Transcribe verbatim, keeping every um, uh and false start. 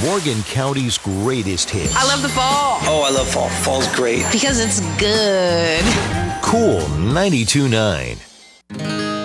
Morgan County's greatest hits. I love the fall. Oh, I love fall. Fall's great. Because it's good. Cool ninety-two point nine.